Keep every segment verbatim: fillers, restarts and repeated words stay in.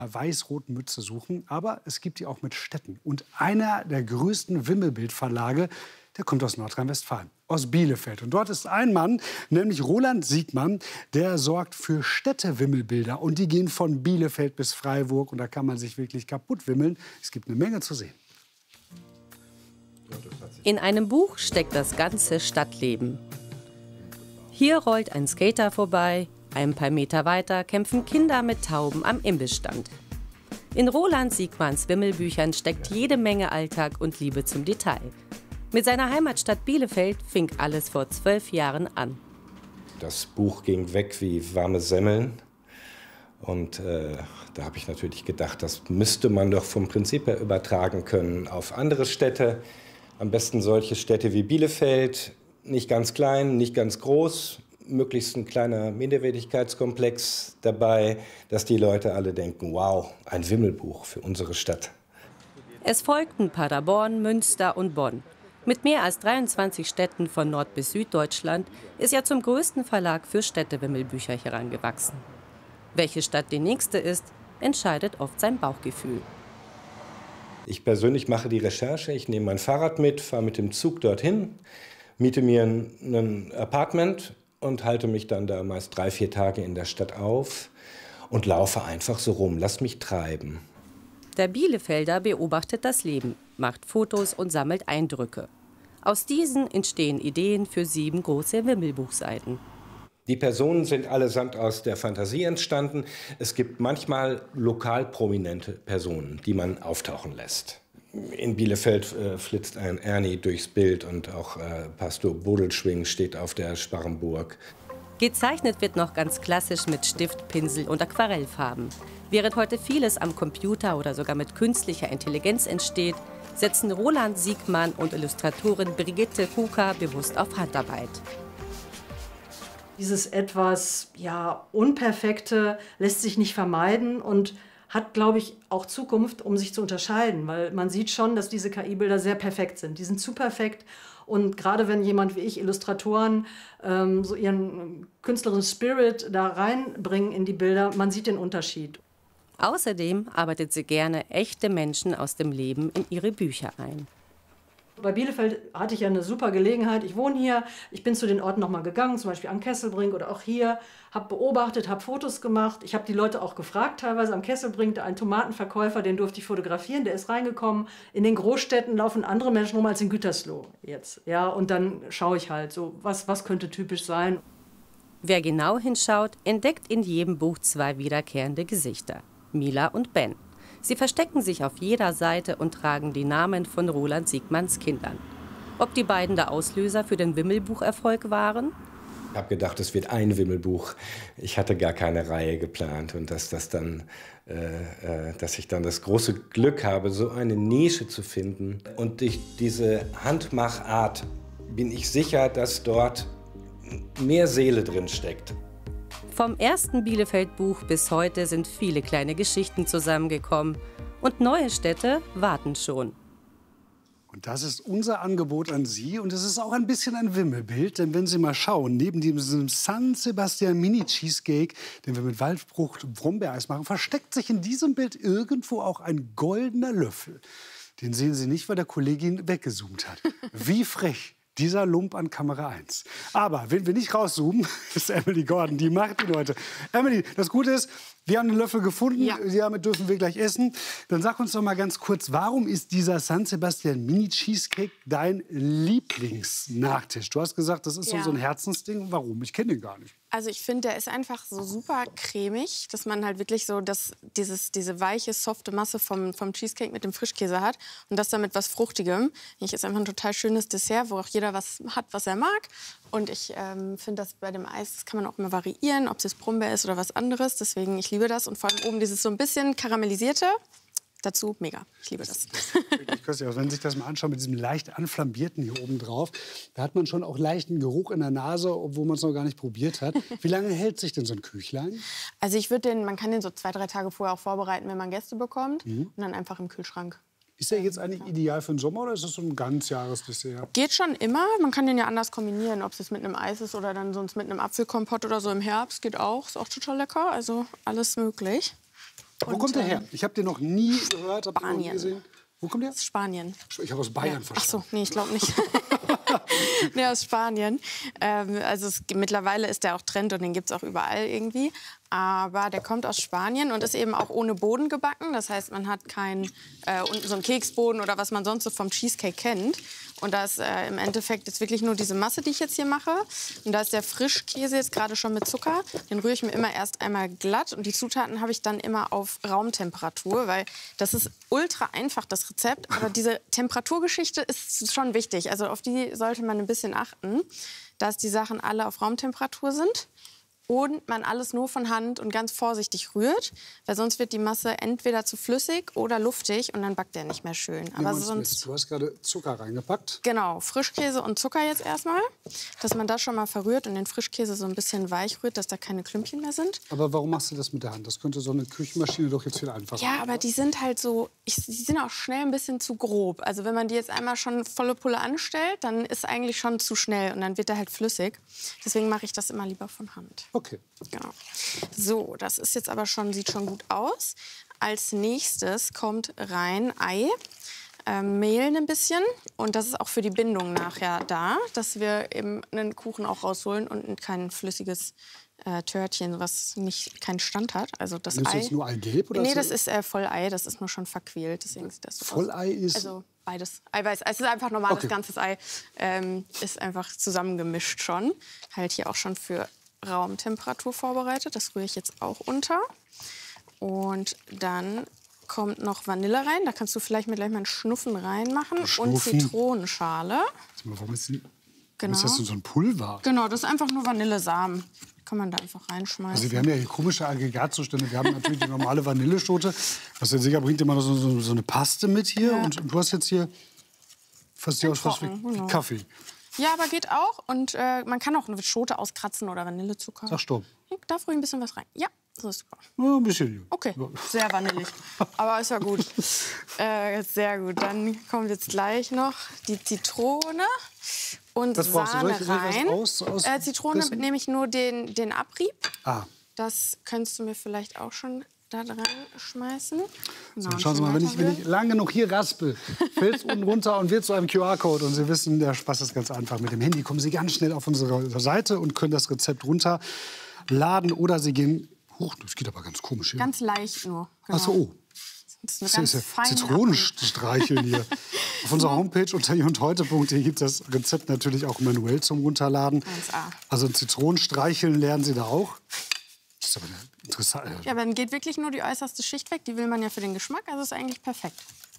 weiß-roten Mütze suchen, aber es gibt die auch mit Städten. Und einer der größten Wimmelbildverlage, der kommt aus Nordrhein-Westfalen, aus Bielefeld. Und dort ist ein Mann, nämlich Roland Siegmann, der sorgt für Städtewimmelbilder. Und die gehen von Bielefeld bis Freiburg. Und da kann man sich wirklich kaputt wimmeln. Es gibt eine Menge zu sehen. In einem Buch steckt das ganze Stadtleben. Hier rollt ein Skater vorbei. Ein paar Meter weiter kämpfen Kinder mit Tauben am Imbissstand. In Roland Siegmanns Wimmelbüchern steckt jede Menge Alltag und Liebe zum Detail. Mit seiner Heimatstadt Bielefeld fing alles vor zwölf Jahren an. Das Buch ging weg wie warme Semmeln. Und äh, da habe ich natürlich gedacht, das müsste man doch vom Prinzip her übertragen können auf andere Städte. Am besten solche Städte wie Bielefeld, nicht ganz klein, nicht ganz groß. Möglichst ein kleiner Minderwertigkeitskomplex dabei, dass die Leute alle denken, wow, ein Wimmelbuch für unsere Stadt. Es folgten Paderborn, Münster und Bonn. Mit mehr als dreiundzwanzig Städten von Nord- bis Süddeutschland ist er zum größten Verlag für Städtewimmelbücher herangewachsen. Welche Stadt die nächste ist, entscheidet oft sein Bauchgefühl. Ich persönlich mache die Recherche, ich nehme mein Fahrrad mit, fahre mit dem Zug dorthin, miete mir ein, ein Apartment und halte mich dann da meist drei, vier Tage in der Stadt auf und laufe einfach so rum, lass mich treiben. Der Bielefelder beobachtet das Leben, macht Fotos und sammelt Eindrücke. Aus diesen entstehen Ideen für sieben große Wimmelbuchseiten. Die Personen sind allesamt aus der Fantasie entstanden. Es gibt manchmal lokal prominente Personen, die man auftauchen lässt. In Bielefeld äh, flitzt ein Ernie durchs Bild und auch äh, Pastor Bodelschwing steht auf der Sparrenburg. Gezeichnet wird noch ganz klassisch mit Stift, Pinsel und Aquarellfarben. Während heute vieles am Computer oder sogar mit künstlicher Intelligenz entsteht, setzen Roland Siegmann und Illustratorin Brigitte Kuka bewusst auf Handarbeit. Dieses etwas ja, Unperfekte lässt sich nicht vermeiden und hat, glaube ich, auch Zukunft, um sich zu unterscheiden. Weil man sieht schon, dass diese K I-Bilder sehr perfekt sind. Die sind zu perfekt. Und gerade wenn jemand wie ich, Illustratoren, ähm, so ihren künstlerischen Spirit da reinbringen in die Bilder, man sieht den Unterschied. Außerdem arbeitet sie gerne echte Menschen aus dem Leben in ihre Bücher ein. Bei Bielefeld hatte ich ja eine super Gelegenheit. Ich wohne hier, ich bin zu den Orten noch mal gegangen, zum Beispiel am Kesselbrink oder auch hier, habe beobachtet, habe Fotos gemacht. Ich habe die Leute auch gefragt, teilweise am Kesselbrink, ein Tomatenverkäufer, den durfte ich fotografieren, der ist reingekommen. In den Großstädten laufen andere Menschen rum als in Gütersloh jetzt. Ja, und dann schaue ich halt, so, was, was könnte typisch sein. Wer genau hinschaut, entdeckt in jedem Buch zwei wiederkehrende Gesichter, Mila und Ben. Sie verstecken sich auf jeder Seite und tragen die Namen von Roland Siegmanns Kindern. Ob die beiden der Auslöser für den Wimmelbucherfolg waren? Ich habe gedacht, es wird ein Wimmelbuch. Ich hatte gar keine Reihe geplant und dass, das dann, äh, äh, dass ich dann das große Glück habe, so eine Nische zu finden. Und durch diese Handmachart bin ich sicher, dass dort mehr Seele drin steckt. Vom ersten Bielefeld-Buch bis heute sind viele kleine Geschichten zusammengekommen. Und neue Städte warten schon. Und das ist unser Angebot an Sie. Und es ist auch ein bisschen ein Wimmelbild. Denn wenn Sie mal schauen, neben diesem San Sebastian Mini Cheesecake, den wir mit Waldfrucht und Brombeereis machen, versteckt sich in diesem Bild irgendwo auch ein goldener Löffel. Den sehen Sie nicht, weil der Kollegin weggezoomt hat. Wie frech. Dieser Lump an Kamera eins. Aber wenn wir nicht rauszoomen, ist Emily Gordon, die macht ihn heute. Emily, das Gute ist, wir haben den Löffel gefunden, ja. Damit dürfen wir gleich essen. Dann sag uns doch mal ganz kurz, warum ist dieser San Sebastian Mini Cheesecake dein Lieblingsnachtisch? Du hast gesagt, das ist ja. so ein Herzensding. Warum? Ich kenne den gar nicht. Also ich finde, der ist einfach so super cremig, dass man halt wirklich so das, dieses, diese weiche, softe Masse vom, vom Cheesecake mit dem Frischkäse hat und das dann mit was Fruchtigem. Ich ist einfach ein total schönes Dessert, wo auch jeder was hat, was er mag. Und ich ähm, finde, das bei dem Eis, das kann man auch immer variieren, ob es jetzt Brombeer ist oder was anderes. Deswegen, ich liebe das. Und vor allem oben dieses so ein bisschen karamellisierte. Dazu mega. Ich liebe das. das, das wirklich köstlich. Also wenn Sie sich das mal anschauen mit diesem leicht anflambierten hier oben drauf, da hat man schon auch leichten Geruch in der Nase, obwohl man es noch gar nicht probiert hat. Wie lange hält sich denn so ein Küchlein? Also ich würde den, man kann den so zwei, drei Tage vorher auch vorbereiten, wenn man Gäste bekommt. Mhm. Und dann einfach im Kühlschrank. Ist der jetzt eigentlich ideal für den Sommer oder ist das so ein Ganzjahresdessert? Geht schon immer. Man kann den ja anders kombinieren, ob es jetzt mit einem Eis ist oder dann sonst mit einem Apfelkompott oder so im Herbst. Geht auch. Ist auch total lecker. Also alles möglich. Wo kommt der her? Ich habe den noch nie gehört, habe den noch nie Spanien. gesehen. Wo kommt der? Aus Spanien. Ich habe aus Bayern Ja. Ach verstanden. so, nee, ich glaube nicht. Nee, aus Spanien. Ähm, also es, mittlerweile ist der auch Trend und den gibt es auch überall irgendwie. Aber der kommt aus Spanien und ist eben auch ohne Boden gebacken. Das heißt, man hat keinen äh, unten so einen Keksboden oder was man sonst so vom Cheesecake kennt. Und da ist äh, im Endeffekt jetzt wirklich nur diese Masse, die ich jetzt hier mache. Und da ist der Frischkäse jetzt gerade schon mit Zucker. Den rühre ich mir immer erst einmal glatt. Und die Zutaten habe ich dann immer auf Raumtemperatur, weil das ist ultra einfach, das Rezept. Aber diese Temperaturgeschichte ist schon wichtig. Also auf die sollte man ein bisschen achten, dass die Sachen alle auf Raumtemperatur sind. Und man alles nur von Hand und ganz vorsichtig rührt, weil sonst wird die Masse entweder zu flüssig oder luftig und dann backt der nicht mehr schön. Aber sonst, Du hast gerade Zucker reingepackt. genau, Frischkäse und Zucker jetzt erstmal, dass man das schon mal verrührt und den Frischkäse so ein bisschen weich rührt, dass da keine Klümpchen mehr sind. Aber warum machst du das mit der Hand? Das könnte so eine Küchenmaschine doch jetzt viel einfacher Ja, machen. aber die sind halt so, ich, die sind auch schnell ein bisschen zu grob. Also wenn man die jetzt einmal schon volle Pulle anstellt, dann ist eigentlich schon zu schnell und dann wird der halt flüssig. Deswegen mache ich das immer lieber von Hand. Okay. Genau. So, das ist jetzt aber schon, sieht schon gut aus. Als nächstes kommt rein Ei, äh, Mehl ein bisschen. Und das ist auch für die Bindung nachher da, dass wir eben einen Kuchen auch rausholen und kein flüssiges äh, Törtchen, was nicht keinen Stand hat. Also das Nimmst du Ei. jetzt nur Eigelb? Oder Nee, so? das ist äh, Vollei, das ist nur schon verquält. Deswegen sieht das so Vollei aus. ist- Also beides. Eiweiß. Es ist einfach normales Okay. ganzes Ei. Ähm, ist einfach zusammengemischt schon. Halt hier auch schon für Raumtemperatur vorbereitet. Das rühre ich jetzt auch unter. Und dann kommt noch Vanille rein. Da kannst du vielleicht mit gleich mal einen Schnuffen reinmachen. Und Schnuffen. Zitronenschale. Sag mal, Warum ist, die, warum Genau. ist das denn so ein Pulver? Genau, das ist einfach nur Vanillesamen. Kann man da einfach reinschmeißen. Also wir haben ja hier komische Aggregatzustände. Wir haben natürlich die normale Vanilleschote. Was der Sieger bringt immer noch so, so, so eine Paste mit hier. Ja. Und du hast jetzt hier fast die aus fast wie Trocken, genau. Kaffee. Ja, aber geht auch. Und äh, man kann auch eine Schote auskratzen oder Vanillezucker. Sag stopp. Darf ruhig ein bisschen was rein. Ja, so ist super. Ja, ein bisschen. Okay, Ja. sehr vanillig. Aber ist ja gut. Äh, sehr gut. Dann kommt jetzt gleich noch die Zitrone und Was brauchst du? Soll Sahne ich- soll ich was rein. aus- aus- äh, Zitrone pressen? nehme ich nur den, den Abrieb. Ah. Das könntest du mir vielleicht auch schon da dran schmeißen. Genau, So, schauen Sie mal, wenn ich, wenn ich lang genug hier raspel, fällt es unten runter und wird zu einem Q R-Code. Und Sie wissen, der Spaß ist ganz einfach. Mit dem Handy kommen Sie ganz schnell auf unsere Seite und können das Rezept runterladen. Oder Sie gehen... Huch, das geht aber ganz komisch hier. Ganz leicht nur. Genau. Ach so, oh. Das ist eine Das ganz ist ja feine Zitronenstreicheln hier. Auf unserer Homepage unter i und heute punkt de gibt es das Rezept natürlich auch manuell zum Runterladen. eins A. Also Zitronenstreicheln lernen Sie da auch. Das ist aber interessant. Ja, aber dann geht wirklich nur die äußerste Schicht weg. Die will man ja für den Geschmack. Also ist eigentlich perfekt.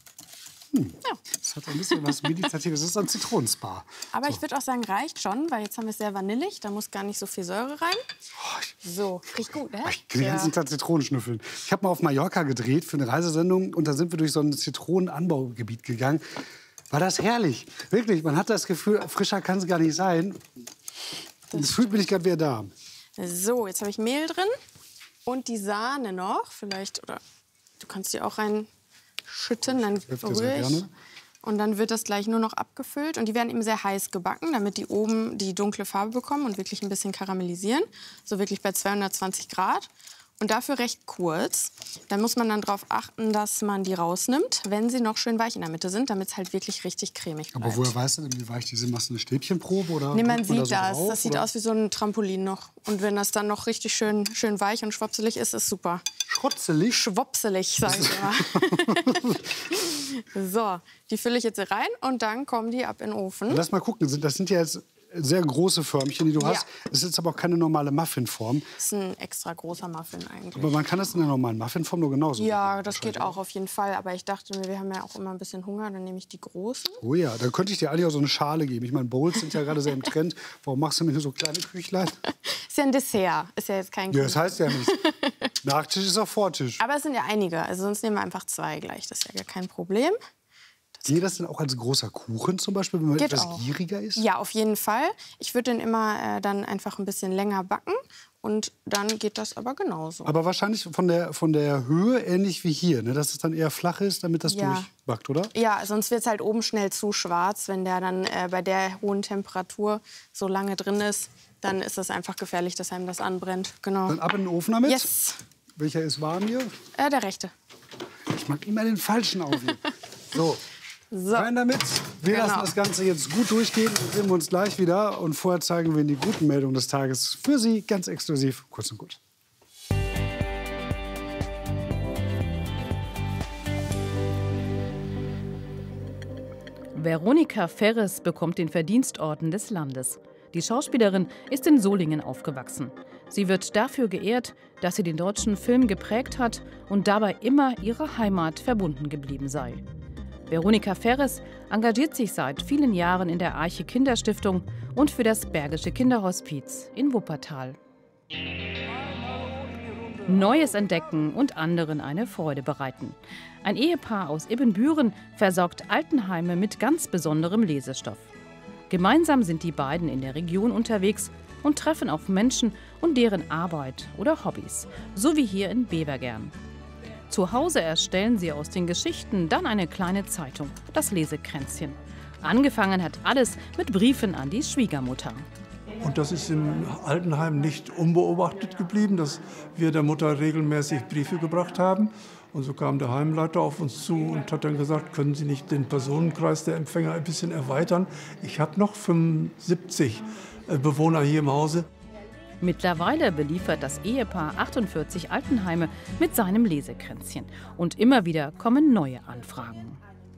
Das hat ein bisschen was Meditatives. Das ist ein Zitronenspa. Aber ich würde auch sagen, reicht schon, weil jetzt haben wir es sehr vanillig. Da muss gar nicht so viel Säure rein. So, riecht gut, ne? Ich kann den ganzen Tag Zitronen schnüffeln. Ich habe mal auf Mallorca gedreht für eine Reisesendung und da sind wir durch so ein Zitronenanbaugebiet gegangen. War das herrlich. Wirklich, man hat das Gefühl, frischer kann es gar nicht sein. Und es fühlt mich gerade wieder da. So, jetzt habe ich Mehl drin und die Sahne noch. Vielleicht, oder du kannst die auch reinschütten, dann Öfter sehr rühre ich. gerne. Und dann wird das gleich nur noch abgefüllt. Und die werden eben sehr heiß gebacken, damit die oben die dunkle Farbe bekommen und wirklich ein bisschen karamellisieren. So wirklich bei zweihundertzwanzig Grad. Und dafür recht kurz. Da muss man dann darauf achten, dass man die rausnimmt, wenn sie noch schön weich in der Mitte sind, damit es halt wirklich richtig cremig bleibt. Aber woher weißt du denn, wie weich die sind? Machst du eine Stäbchenprobe? Oder Nee, man drückt sieht da so das. drauf, Das sieht oder? aus wie so ein Trampolin noch. Und wenn das dann noch richtig schön, schön weich und schwopselig ist, ist super. Schrotzelig? Schwopselig, sag ich immer. So, die fülle ich jetzt hier rein und dann kommen die ab in den Ofen. Lass mal gucken. Das sind ja jetzt sehr große Förmchen, die du Ja. hast. Es ist jetzt aber auch keine normale Muffinform. Das ist ein extra großer Muffin eigentlich. Aber man kann das in der normalen Muffinform nur genauso Ja, machen, das geht wahrscheinlich. auch auf jeden Fall. Aber ich dachte mir, wir haben ja auch immer ein bisschen Hunger, dann nehme ich die großen. Oh ja, dann könnte ich dir eigentlich auch so eine Schale geben. Ich meine, Bowls sind ja gerade sehr im Trend. Warum machst du mir nur so kleine Küchlein? Ist ja ein Dessert, ist ja jetzt kein Ja, Kuchen. das heißt ja nicht. Nachtisch ist auch Vortisch. Aber es sind ja einige, also sonst nehmen wir einfach zwei gleich. Das ist ja gar kein Problem. Ginge das denn auch als großer Kuchen zum Beispiel, wenn man Geht etwas auch. gieriger ist? Ja, auf jeden Fall. Ich würde den immer äh, dann einfach ein bisschen länger backen und dann geht das aber genauso. Aber wahrscheinlich von der, von der Höhe ähnlich wie hier, ne? Dass es dann eher flach ist, damit das Ja. durchbackt, oder? Ja, sonst wird es halt oben schnell zu schwarz. Wenn der dann äh, bei der hohen Temperatur so lange drin ist, dann ist es einfach gefährlich, dass einem das anbrennt. Genau. Dann ab in den Ofen damit. Yes. Welcher ist warm hier? Äh, der rechte. Ich mag immer den falschen auf hier. So, So. rein damit. Wir Genau. lassen das Ganze jetzt gut durchgehen. Dann sehen wir uns gleich wieder. Und vorher zeigen wir Ihnen die guten Meldungen des Tages für Sie ganz exklusiv. Kurz und gut. Veronika Ferres bekommt den Verdienstorden des Landes. Die Schauspielerin ist in Solingen aufgewachsen. Sie wird dafür geehrt, dass sie den deutschen Film geprägt hat und dabei immer ihrer Heimat verbunden geblieben sei. Veronika Ferres engagiert sich seit vielen Jahren in der Arche Kinderstiftung und für das Bergische Kinderhospiz in Wuppertal. Neues entdecken und anderen eine Freude bereiten. Ein Ehepaar aus Ibbenbüren versorgt Altenheime mit ganz besonderem Lesestoff. Gemeinsam sind die beiden in der Region unterwegs und treffen auf Menschen und deren Arbeit oder Hobbys, so wie hier in Bevergern. Zu Hause erstellen sie aus den Geschichten dann eine kleine Zeitung, das Lesekränzchen. Angefangen hat alles mit Briefen an die Schwiegermutter. Und das ist im Altenheim nicht unbeobachtet geblieben, dass wir der Mutter regelmäßig Briefe gebracht haben. Und so kam der Heimleiter auf uns zu und hat dann gesagt, können Sie nicht den Personenkreis der Empfänger ein bisschen erweitern? Ich habe noch fünfundsiebzig Bewohner hier im Hause. Mittlerweile beliefert das Ehepaar achtundvierzig Altenheime mit seinem Lesekränzchen. Und immer wieder kommen neue Anfragen.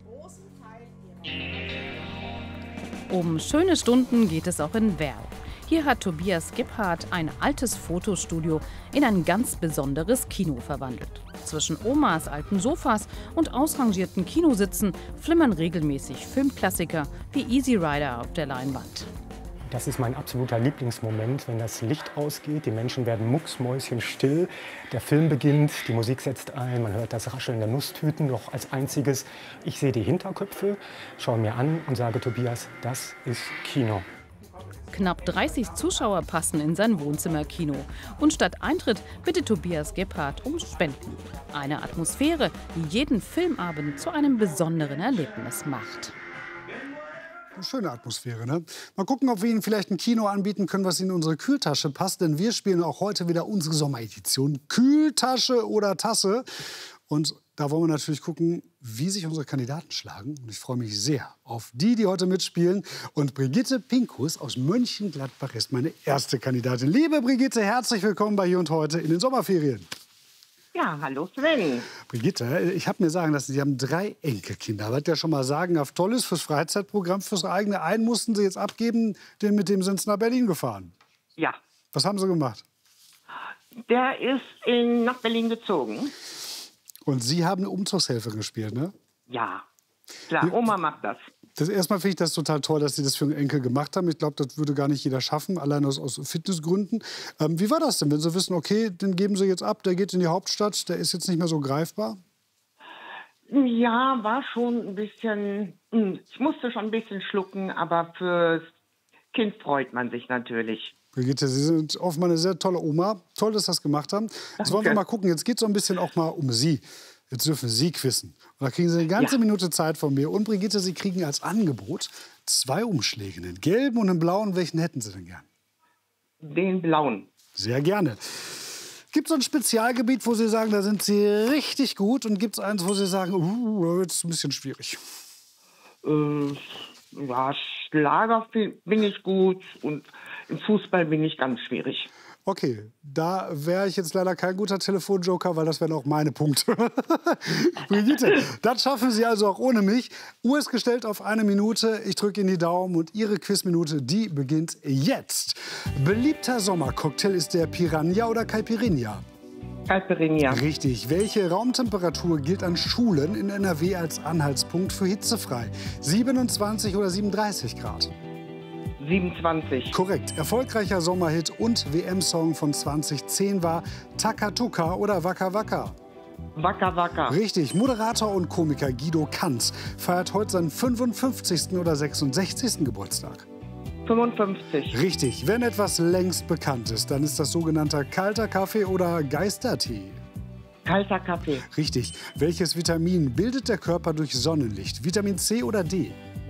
Um schöne Stunden geht es auch in Werl. Hier hat Tobias Gebhardt ein altes Fotostudio in ein ganz besonderes Kino verwandelt. Zwischen Omas alten Sofas und ausrangierten Kinositzen flimmern regelmäßig Filmklassiker wie Easy Rider auf der Leinwand. Das ist mein absoluter Lieblingsmoment, wenn das Licht ausgeht, die Menschen werden mucksmäuschenstill, der Film beginnt, die Musik setzt ein, man hört das Rascheln der Nusstüten noch als einziges. Ich sehe die Hinterköpfe, schaue mir an und sage Tobias, das ist Kino. Knapp dreißig Zuschauer passen in sein Wohnzimmerkino. Und statt Eintritt bittet Tobias Gebhardt um Spenden. Eine Atmosphäre, die jeden Filmabend zu einem besonderen Erlebnis macht. Eine schöne Atmosphäre, ne? Mal gucken, ob wir Ihnen vielleicht ein Kino anbieten können, was in unsere Kühltasche passt. Denn wir spielen auch heute wieder unsere Sommeredition Kühltasche oder Tasse. Und da wollen wir natürlich gucken, wie sich unsere Kandidaten schlagen. Und ich freue mich sehr auf die, die heute mitspielen. Und Brigitte Pinkus aus Mönchengladbach ist meine erste Kandidatin. Liebe Brigitte, herzlich willkommen bei Hier und Heute in den Sommerferien. Ja, hallo Sven. Brigitte, ich habe mir sagen lassen, Sie haben drei Enkelkinder. Was ja schon mal sagenhaft toll ist fürs Freizeitprogramm, fürs eigene. Einen mussten Sie jetzt abgeben, den, mit dem sind Sie nach Berlin gefahren. Ja. Was haben Sie gemacht? Der ist in, nach Berlin gezogen. Und Sie haben eine Umzugshelferin gespielt, ne? Ja, klar, Oma macht das. Das erstmal finde ich das total toll, dass Sie das für einen Enkel gemacht haben. Ich glaube, das würde gar nicht jeder schaffen, allein aus, aus Fitnessgründen. Ähm, wie war das denn, wenn Sie wissen, okay, den geben Sie jetzt ab, der geht in die Hauptstadt, der ist jetzt nicht mehr so greifbar? Ja, war schon ein bisschen, ich musste schon ein bisschen schlucken, aber fürs Kind freut man sich natürlich. Brigitte, Sie sind offenbar eine sehr tolle Oma. Toll, dass Sie das gemacht haben. Jetzt wollen wir mal gucken. Jetzt geht es so ein bisschen auch mal um Sie. Jetzt dürfen Sie quizzen. Und da kriegen Sie eine ganze Ja. Minute Zeit von mir. Und Brigitte, Sie kriegen als Angebot zwei Umschläge. Einen gelben und einen blauen. Welchen hätten Sie denn gern? Den blauen. Sehr gerne. Gibt es so ein Spezialgebiet, wo Sie sagen, da sind Sie richtig gut? Und gibt es eins, wo Sie sagen, uh, da wird es ein bisschen schwierig? Äh, ja, Schlager bin ich gut und im Fußball bin ich ganz schwierig. Okay, da wäre ich jetzt leider kein guter Telefonjoker, weil das wären auch meine Punkte. Brigitte, das schaffen Sie also auch ohne mich. Uhr ist gestellt auf eine Minute. Ich drücke Ihnen die Daumen und Ihre Quizminute, die beginnt jetzt. Beliebter Sommercocktail ist der Piranha oder Caipirinha? Caipirinha. Richtig. Welche Raumtemperatur gilt an Schulen in N R W als Anhaltspunkt für hitzefrei? siebenundzwanzig oder siebenunddreißig Grad? siebenundzwanzig. Korrekt. Erfolgreicher Sommerhit und W M-Song von zweitausendzehn war Takatuka oder Waka Waka? Waka Waka. Richtig. Moderator und Komiker Guido Kanz feiert heute seinen fünfundfünfzigsten oder sechsundsechzigsten Geburtstag. fünfundfünfzig. Richtig. Wenn etwas längst bekannt ist, dann ist das sogenannter kalter Kaffee oder Geistertee. Kalter Kaffee. Richtig. Welches Vitamin bildet der Körper durch Sonnenlicht? Vitamin C oder D?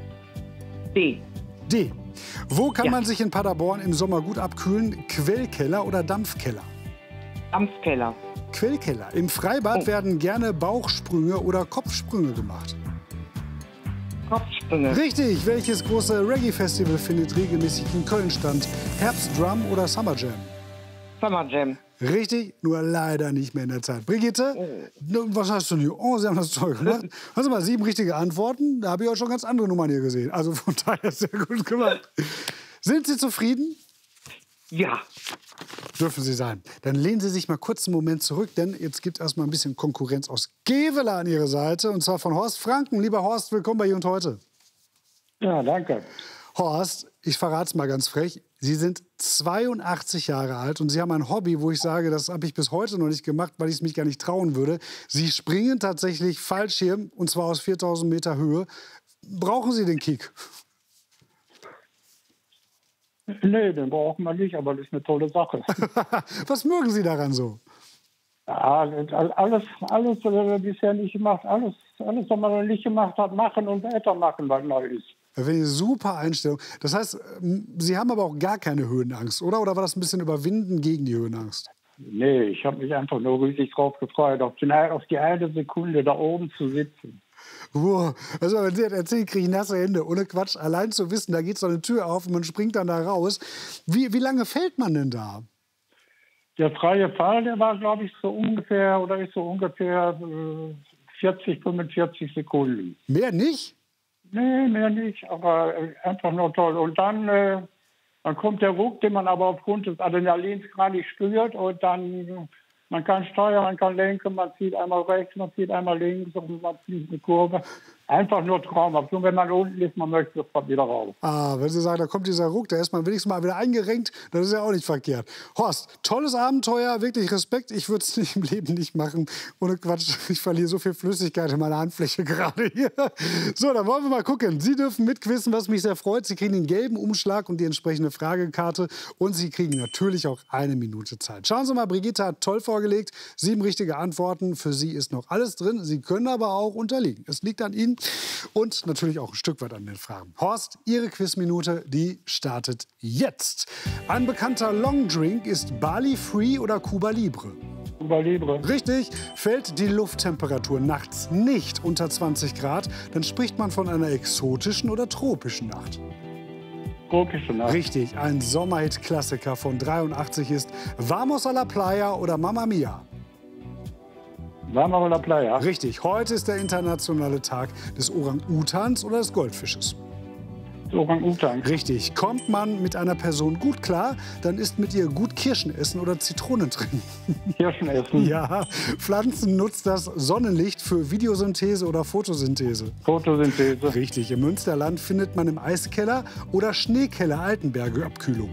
D. D. Wo kann Ja. man sich in Paderborn im Sommer gut abkühlen? Quellkeller oder Dampfkeller? Dampfkeller. Quellkeller. Im Freibad Oh. werden gerne Bauchsprünge oder Kopfsprünge gemacht. Kopfsprünge. Richtig. Welches große Reggae-Festival findet regelmäßig in Köln statt? Herbstdrum oder Summer Jam? Summer Jam. Richtig, nur leider nicht mehr in der Zeit. Brigitte, Oh. was hast du denn hier? Oh, Sie haben das toll gemacht. Hast du mal sieben richtige Antworten? Da habe ich auch schon ganz andere Nummern hier gesehen. Also von daher sehr gut gemacht. Sind Sie zufrieden? Ja. Dürfen Sie sein. Dann lehnen Sie sich mal kurz einen Moment zurück, denn jetzt gibt es erstmal ein bisschen Konkurrenz aus Gevela an Ihre Seite. Und zwar von Horst Franken. Lieber Horst, willkommen bei Hier und Heute. Ja, danke. Horst, ich verrate es mal ganz frech. Sie sind zweiundachtzig Jahre alt und Sie haben ein Hobby, wo ich sage, das habe ich bis heute noch nicht gemacht, weil ich es mich gar nicht trauen würde. Sie springen tatsächlich Fallschirm, und zwar aus viertausend Meter Höhe. Brauchen Sie den Kick? Nee, den brauchen wir nicht, aber das ist eine tolle Sache. Was mögen Sie daran so? Ja, alles, alles, was wir bisher nicht gemacht, alles, alles, was man noch nicht gemacht hat, machen und weitermachen, was neu ist. Das wäre eine super Einstellung. Das heißt, Sie haben aber auch gar keine Höhenangst, oder? Oder war das ein bisschen überwinden gegen die Höhenangst? Nee, ich habe mich einfach nur riesig drauf gefreut, auf die, auf die eine Sekunde da oben zu sitzen. Wow. Also, wenn Sie das erzählen, kriege ich nasse Hände. Ohne Quatsch. Allein zu wissen, da geht so eine Tür auf und man springt dann da raus. Wie, wie lange fällt man denn da? Der freie Fall, der war, glaube ich, so ungefähr, oder ist so ungefähr äh, vierzig, fünfundvierzig Sekunden. Mehr nicht? Nee, mehr nicht, aber äh, einfach nur toll. Und dann, äh, dann kommt der Ruck, den man aber aufgrund des Adrenalins gar nicht spürt. Und dann, man kann steuern, man kann lenken, man zieht einmal rechts, man zieht einmal links und man zieht eine Kurve. Einfach nur traumhaft. Und wenn man unten ist, man möchte sofort wieder raus. Ah, wenn Sie sagen, da kommt dieser Ruck, da ist man wenigstens mal wieder eingerenkt, das ist ja auch nicht verkehrt. Horst, tolles Abenteuer, wirklich Respekt. Ich würde es im Leben nicht machen. Ohne Quatsch, ich verliere so viel Flüssigkeit in meiner Handfläche gerade hier. So, dann wollen wir mal gucken. Sie dürfen mitquissen, was mich sehr freut. Sie kriegen den gelben Umschlag und die entsprechende Fragekarte. Und Sie kriegen natürlich auch eine Minute Zeit. Schauen Sie mal, Brigitte hat toll vorgelegt. Sieben richtige Antworten. Für Sie ist noch alles drin. Sie können aber auch unterliegen. Es liegt an Ihnen. Und natürlich auch ein Stück weit an den Fragen. Horst, Ihre Quizminute, die startet jetzt. Ein bekannter Longdrink ist Bali Free oder Cuba Libre? Cuba Libre. Richtig. Fällt die Lufttemperatur nachts nicht unter zwanzig Grad, dann spricht man von einer exotischen oder tropischen Nacht. Tropische Nacht. Richtig. Ein Sommerhit-Klassiker von dreiundachtzig ist Vamos a la Playa oder Mamma Mia? Vamos a la Playa. Richtig. Heute ist der internationale Tag des Orang-Utans oder des Goldfisches. Orang-Utan. Richtig. Kommt man mit einer Person gut klar, dann ist mit ihr gut Kirschen essen oder Zitronen trinken. Kirschen essen. Ja. Pflanzen nutzt das Sonnenlicht für Videosynthese oder Photosynthese. Photosynthese. Richtig. Im Münsterland findet man im Eiskeller oder Schneekeller Altenberge Abkühlung.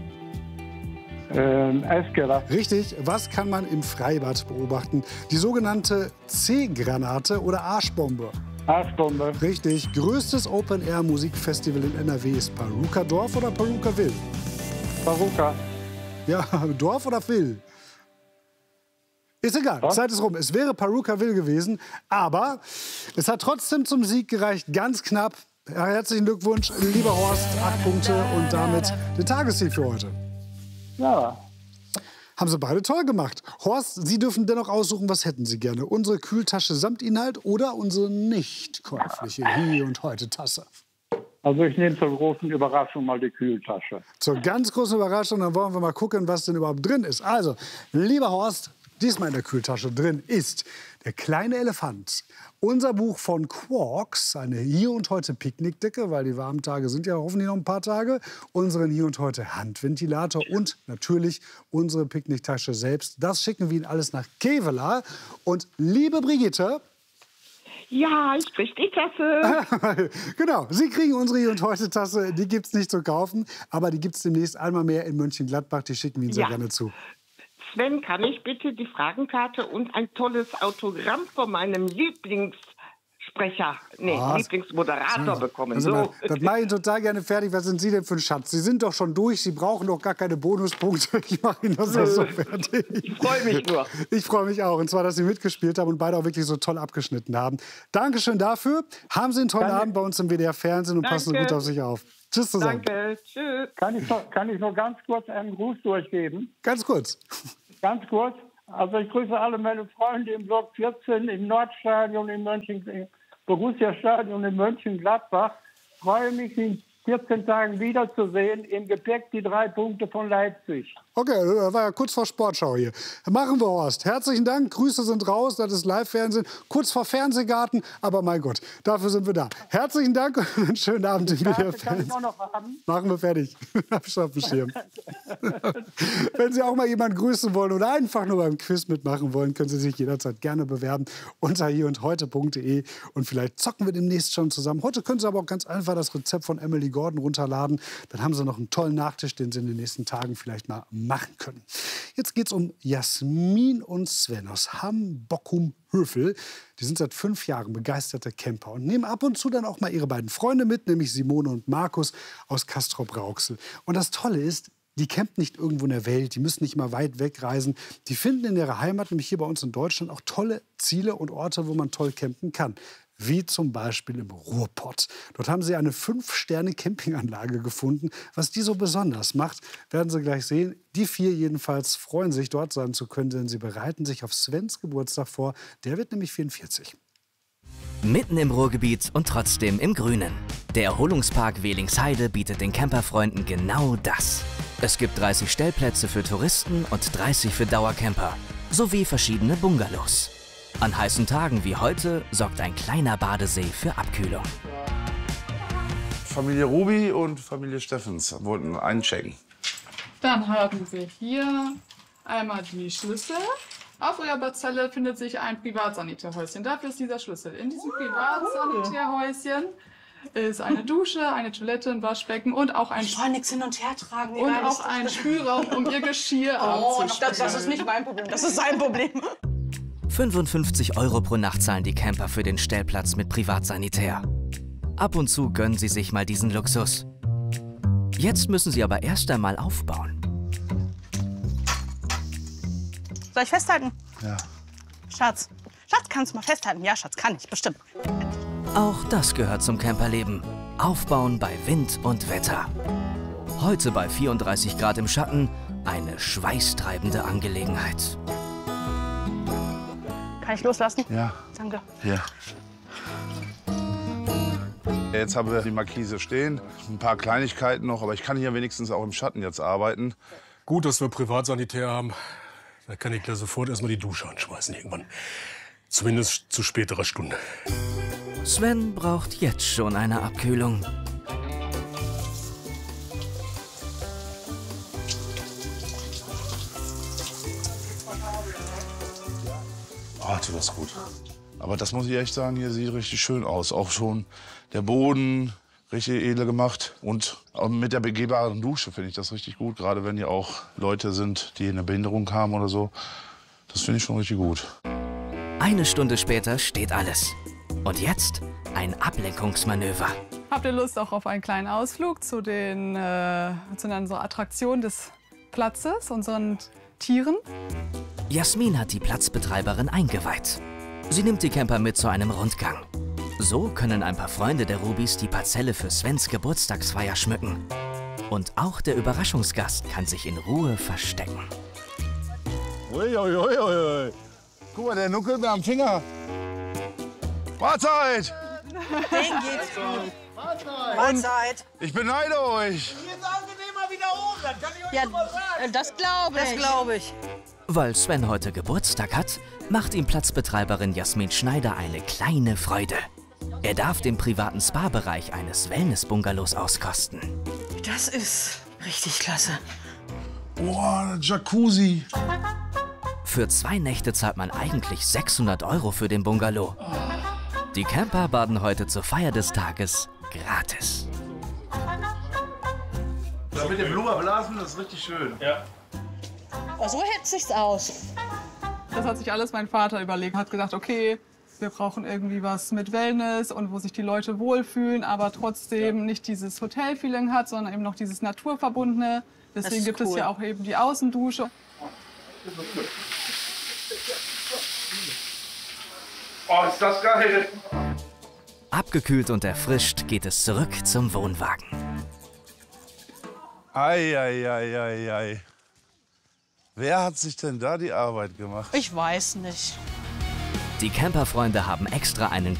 Ähm, Eiskeller. Richtig. Was kann man im Freibad beobachten? Die sogenannte C-Granate oder Arschbombe. Arschbombe. Richtig. Größtes Open-Air-Musikfestival in N R W ist Paruka Dorf oder Paruka Will? Paruka. Ja, Dorf oder Will? Ist egal, Was? Zeit ist rum. Es wäre Paruka Will gewesen, aber es hat trotzdem zum Sieg gereicht. Ganz knapp. Herzlichen Glückwunsch, lieber Horst. Acht Punkte und damit den Tagessieg für heute. Ja. Haben Sie beide toll gemacht. Horst, Sie dürfen dennoch aussuchen, was hätten Sie gerne? Unsere Kühltasche samt Inhalt oder unsere nicht käufliche Hier und Heute Tasse? Also ich nehme zur großen Überraschung mal die Kühltasche. Zur ganz großen Überraschung, dann wollen wir mal gucken, was denn überhaupt drin ist. Also, lieber Horst, diesmal in der Kühltasche drin ist Der kleine Elefant. Unser Buch von Quarks, eine Hier und Heute Picknickdecke, weil die warmen Tage sind ja hoffentlich noch ein paar Tage. Unseren Hier und Heute Handventilator und natürlich unsere Picknicktasche selbst. Das schicken wir Ihnen alles nach Gevela. Und liebe Brigitte, Ja, ich krieg die Tasse. genau, Sie kriegen unsere Hier und Heute Tasse. Die gibt es nicht zu kaufen, aber die gibt es demnächst einmal mehr in Mönchengladbach. Die schicken wir Ihnen sehr Ja. gerne zu. Sven, kann ich bitte die Fragenkarte und ein tolles Autogramm von meinem Lieblingssprecher, nee, Was? Lieblingsmoderator bekommen? Also, So. Das mache ich total gerne fertig. Was sind Sie denn für ein Schatz? Sie sind doch schon durch. Sie brauchen doch gar keine Bonuspunkte. Ich mache Ihnen das doch so fertig. Ich freue mich nur. Ich freue mich auch. Und zwar, dass Sie mitgespielt haben und beide auch wirklich so toll abgeschnitten haben. Dankeschön dafür. Haben Sie einen tollen Danke. Abend bei uns im W D R Fernsehen und passen Sie Danke. gut auf sich auf. Tschüss zusammen. Danke, tschüss. Kann ich, noch, kann ich noch ganz kurz einen Gruß durchgeben? Ganz kurz. Ganz kurz Also ich grüße alle meine Freunde im Block vierzehn, im Nordstadion, im Mönchen, im Borussia-Stadion in Mönchengladbach. Ich freue mich, in vierzehn Tagen wiederzusehen. Im Gepäck die drei Punkte von Leipzig. Okay, das war ja kurz vor Sportschau hier. Machen wir, Horst. Herzlichen Dank. Grüße sind raus. Das ist Live-Fernsehen. Kurz vor Fernsehgarten. Aber mein Gott, dafür sind wir da. Herzlichen Dank und einen schönen Abend in Bielefeld. Machen wir fertig. Hab ich auf dem Schirm. Wenn Sie auch mal jemanden grüßen wollen oder einfach nur beim Quiz mitmachen wollen, können Sie sich jederzeit gerne bewerben unter hier und heute punkt de. Und vielleicht zocken wir demnächst schon zusammen. Heute können Sie aber auch ganz einfach das Rezept von Emily Gordon runterladen. Dann haben Sie noch einen tollen Nachtisch, den Sie in den nächsten Tagen vielleicht mal machen können. Jetzt geht es um Jasmin und Sven aus Hamm-Bockum-Hövel. Die sind seit fünf Jahren begeisterte Camper und nehmen ab und zu dann auch mal ihre beiden Freunde mit, nämlich Simone und Markus aus Castrop-Rauxel. Und das Tolle ist, die campen nicht irgendwo in der Welt, die müssen nicht mal weit wegreisen. Die finden in ihrer Heimat, nämlich hier bei uns in Deutschland, auch tolle Ziele und Orte, wo man toll campen kann. Wie zum Beispiel im Ruhrpott. Dort haben sie eine fünf Sterne Campinganlage gefunden. Was die so besonders macht, werden Sie gleich sehen. Die vier jedenfalls freuen sich, dort sein zu können, denn sie bereiten sich auf Svens Geburtstag vor. Der wird nämlich vierundvierzig. Mitten im Ruhrgebiet und trotzdem im Grünen. Der Erholungspark Welingsheide bietet den Camperfreunden genau das. Es gibt dreißig Stellplätze für Touristen und dreißig für Dauercamper. Sowie verschiedene Bungalows. An heißen Tagen wie heute sorgt ein kleiner Badesee für Abkühlung. Familie Ruby und Familie Steffens wollten einchecken. Dann haben wir hier einmal die Schlüssel. Auf eurer Parzelle findet sich ein Privatsanitärhäuschen. Dafür ist dieser Schlüssel. In diesem Privatsanitärhäuschen ist eine Dusche, eine Toilette, ein Waschbecken und auch ein, ich soll nichts hin und her tragen. Und auch ein Spülraum, um ihr Geschirr oh, abzuspülen. Das, das ist nicht mein Problem, das ist sein Problem. fünfundfünfzig Euro pro Nacht zahlen die Camper für den Stellplatz mit Privatsanitär. Ab und zu gönnen sie sich mal diesen Luxus. Jetzt müssen sie aber erst einmal aufbauen. Soll ich festhalten? Ja. Schatz, Schatz, kannst du mal festhalten? Ja, Schatz, kann ich, bestimmt. Auch das gehört zum Camperleben. Aufbauen bei Wind und Wetter. Heute bei vierunddreißig Grad im Schatten eine schweißtreibende Angelegenheit. Kann ich loslassen? Ja. Danke. Ja. Jetzt haben wir die Markise stehen, ein paar Kleinigkeiten noch, aber ich kann hier wenigstens auch im Schatten jetzt arbeiten. Gut, dass wir Privatsanitär haben. Da kann ich ja sofort erstmal die Dusche anschmeißen irgendwann. Zumindest zu späterer Stunde. Sven braucht jetzt schon eine Abkühlung. Oh, tut das gut. Aber das muss ich echt sagen, hier sieht richtig schön aus. Auch schon der Boden, richtig edel gemacht. Und auch mit der begehbaren Dusche finde ich das richtig gut. Gerade wenn hier auch Leute sind, die eine Behinderung haben oder so. Das finde ich schon richtig gut. Eine Stunde später steht alles. Und jetzt ein Ablenkungsmanöver. Habt ihr Lust auch auf einen kleinen Ausflug zu den äh, zu unserer Attraktion des Platzes, unseren Tieren? Jasmin hat die Platzbetreiberin eingeweiht. Sie nimmt die Camper mit zu einem Rundgang. So können ein paar Freunde der Rubis die Parzelle für Svens Geburtstagsfeier schmücken. Und auch der Überraschungsgast kann sich in Ruhe verstecken. Uiuiuiui. Ui, ui, ui. Guck mal, der nuckelt mir am Finger. Mahlzeit! Den geht's gut. Mahlzeit. Ich beneide euch. Hier ist angenehmer wieder oben, das kann ich euch ja, mal sagen. Das glaube ich. Das glaube ich. Weil Sven heute Geburtstag hat, macht ihm Platzbetreiberin Jasmin Schneider eine kleine Freude. Er darf den privaten Spa-Bereich eines Wellness-Bungalows auskosten. Das ist richtig klasse. Boah, Jacuzzi. Für zwei Nächte zahlt man eigentlich sechshundert Euro für den Bungalow. Die Camper baden heute zur Feier des Tages gratis. Da mit dem Blumerblasen, das ist richtig schön. Ja. Oh, so hält sich's aus. Das hat sich alles mein Vater überlegt. Hat gedacht, okay, wir brauchen irgendwie was mit Wellness und wo sich die Leute wohlfühlen, aber trotzdem nicht dieses Hotel-Feeling hat, sondern eben noch dieses Naturverbundene. Deswegen gibt cool. es ja auch eben die Außendusche. Oh, ist das geil! Abgekühlt und erfrischt geht es zurück zum Wohnwagen. Ei, ei, ei, ei, ei. Wer hat sich denn da die Arbeit gemacht? Ich weiß nicht. Die Camperfreunde haben extra einen